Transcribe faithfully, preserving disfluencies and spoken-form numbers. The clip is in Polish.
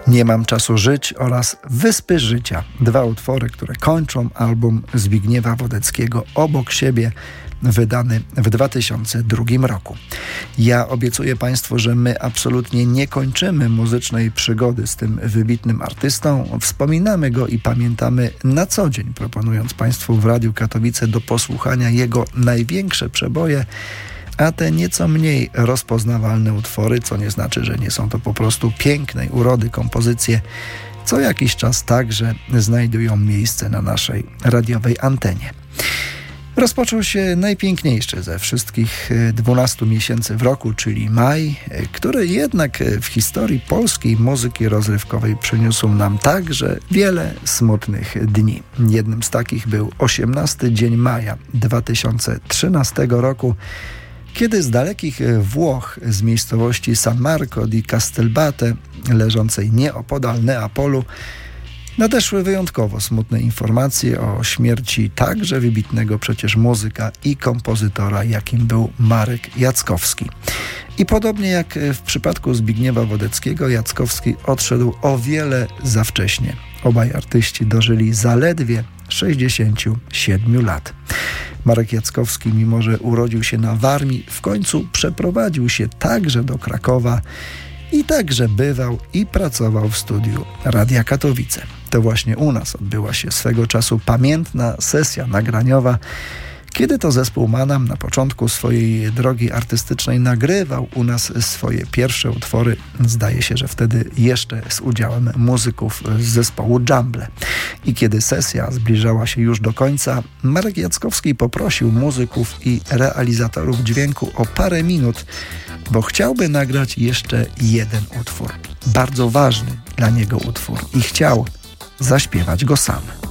Nie mam czasu żyć oraz Wyspy życia. Dwa utwory, które kończą album Zbigniewa Wodeckiego Obok siebie, wydany w dwa tysiące drugim roku. Ja obiecuję Państwu, że my absolutnie nie kończymy muzycznej przygody z tym wybitnym artystą. Wspominamy go i pamiętamy na co dzień, proponując Państwu w Radiu Katowice do posłuchania jego największe przeboje, a te nieco mniej rozpoznawalne utwory, co nie znaczy, że nie są to po prostu pięknej urody kompozycje, co jakiś czas także znajdują miejsce na naszej radiowej antenie. Rozpoczął się najpiękniejszy ze wszystkich dwunastu miesięcy w roku, czyli maj, który jednak w historii polskiej muzyki rozrywkowej przyniósł nam także wiele smutnych dni. Jednym z takich był osiemnasty dzień maja dwa tysiące trzynastego roku, kiedy z dalekich Włoch, z miejscowości San Marco di Castelbate, leżącej nieopodal Neapolu, nadeszły wyjątkowo smutne informacje o śmierci także wybitnego przecież muzyka i kompozytora, jakim był Marek Jackowski. I podobnie jak w przypadku Zbigniewa Wodeckiego, Jackowski odszedł o wiele za wcześnie. Obaj artyści dożyli zaledwie sześćdziesięciu siedmiu lat. Marek Jackowski, mimo że urodził się na Warmii, w końcu przeprowadził się także do Krakowa i także bywał i pracował w studiu Radia Katowice. To właśnie u nas odbyła się swego czasu pamiętna sesja nagraniowa, kiedy to zespół Manam na początku swojej drogi artystycznej nagrywał u nas swoje pierwsze utwory. Zdaje się, że wtedy jeszcze z udziałem muzyków z zespołu Jumble. I kiedy sesja zbliżała się już do końca, Marek Jackowski poprosił muzyków i realizatorów dźwięku o parę minut, bo chciałby nagrać jeszcze jeden utwór. Bardzo ważny dla niego utwór i chciał zaśpiewać go sam.